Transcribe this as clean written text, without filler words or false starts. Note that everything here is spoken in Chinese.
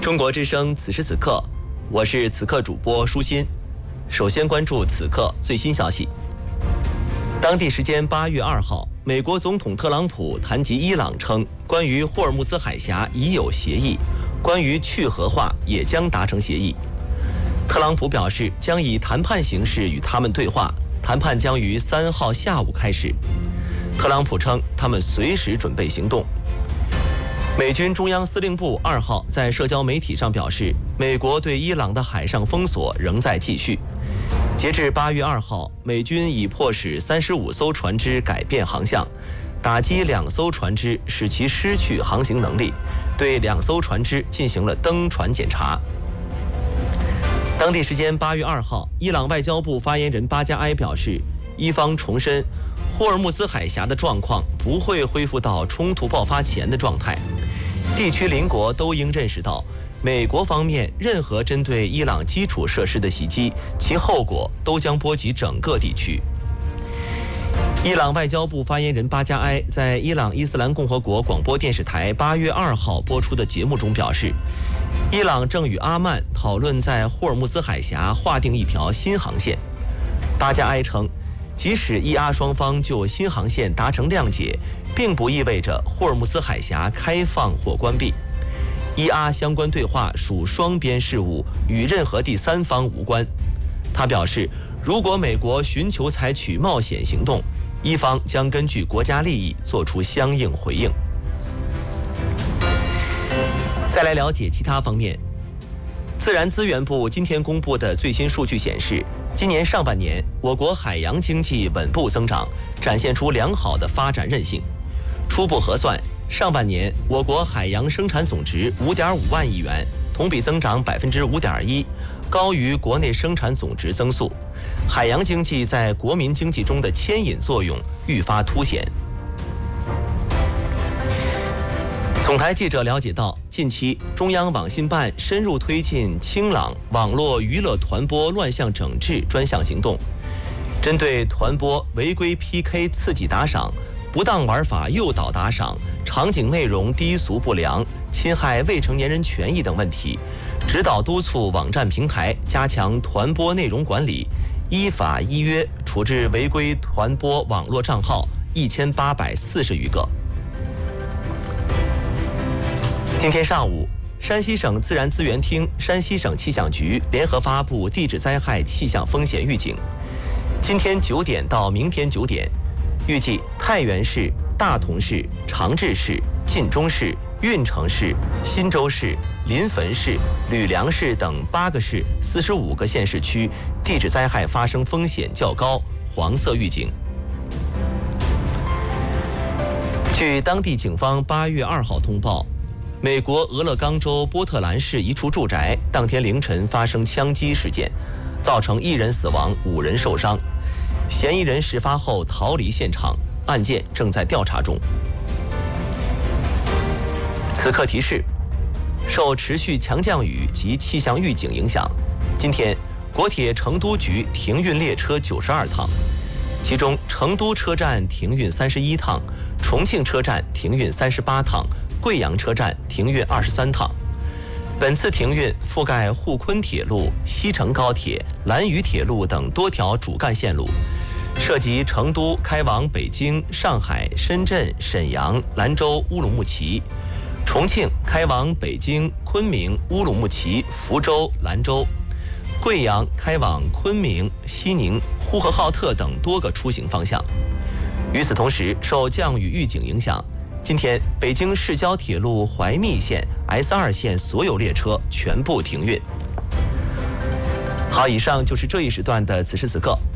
中国之声此时此刻，我是此刻主播舒心。首先关注此刻最新消息。当地时间8月2号，美国总统特朗普谈及伊朗称，关于霍尔木兹海峡已有协议，关于去核化也将达成协议。特朗普表示，将以谈判形式与他们对话，谈判将于3号下午开始。特朗普称，他们随时准备行动。美军中央司令部2号在社交媒体上表示，美国对伊朗的海上封锁仍在继续。截至8月2号，美军已迫使35艘船只改变航向，打击2艘船只，使其失去航行能力，对2艘船只进行了登船检查。当地时间8月2号，伊朗外交部发言人巴加埃表示，伊方重申，霍尔木兹海峡的状况不会恢复到冲突爆发前的状态。地区邻国都应认识到，美国方面任何针对伊朗基础设施的袭击，其后果都将波及整个地区。伊朗外交部发言人巴加埃在伊朗伊斯兰共和国广播电视台8月2号播出的节目中表示，伊朗正与阿曼讨论在霍尔木兹海峡划定一条新航线。巴加埃称，即使伊阿双方就新航线达成谅解，并不意味着霍尔木兹海峡开放或关闭。伊阿相关对话属双边事务，与任何第三方无关。他表示，如果美国寻求采取冒险行动，伊方将根据国家利益做出相应回应。再来了解其他方面。自然资源部今天公布的最新数据显示，今年上半年我国海洋经济稳步增长，展现出良好的发展韧性。初步核算，上半年我国海洋生产总值5.5万亿元，同比增长5.1%，高于国内生产总值增速。海洋经济在国民经济中的牵引作用愈发凸显。总台记者了解到，近期中央网信办深入推进清朗网络娱乐团播乱象整治专项行动，针对团播违规 PK 刺激打赏、不当玩法诱导打赏、场景内容低俗不良、侵害未成年人权益等问题，指导督促网站平台加强团播内容管理，依法依约处置违规团播网络账号1840余个。今天上午，山西省自然资源厅、山西省气象局联合发布地质灾害气象风险预警。今天9点到明天9点，预计太原市、大同市、长治市、晋中市、运城市、忻州市、临汾市、吕梁市等8个市45个县市区地质灾害发生风险较高，黄色预警。据当地警方8月2号通报，美国俄勒冈州波特兰市一处住宅当天凌晨发生枪击事件，造成1人死亡，5人受伤。嫌疑人事发后逃离现场，案件正在调查中。此刻提示：受持续强降雨及气象预警影响，今天国铁成都局停运列车92趟，其中成都车站停运31趟，重庆车站停运38趟，贵阳车站停运23趟。本次停运覆盖沪昆铁路、西成高铁、兰渝铁路等多条主干线路，涉及成都开往北京、上海、深圳、沈阳、兰州、乌鲁木齐；重庆开往北京、昆明、乌鲁木齐、福州、兰州；贵阳开往昆明、西宁、呼和浩特等多个出行方向。与此同时，受降雨预警影响，今天北京市郊铁路怀密线、S2线所有列车全部停运。好，以上就是这一时段的此时此刻。